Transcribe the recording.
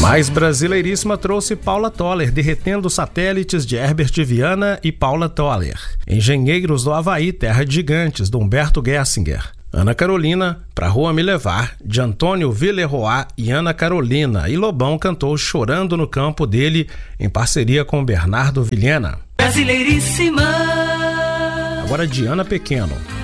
Mais Brasileiríssima trouxe Paula Toller, derretendo satélites de Herbert Viana e Paula Toller. Engenheiros do Havaí, Terra de Gigantes, de Humberto Gessinger. Ana Carolina, Pra Rua Me Levar, de Antônio Villeroy e Ana Carolina. E Lobão cantou Chorando no Campo dele, em parceria com Bernardo Vilhena. Brasileiríssima. Agora Diana Pequeno.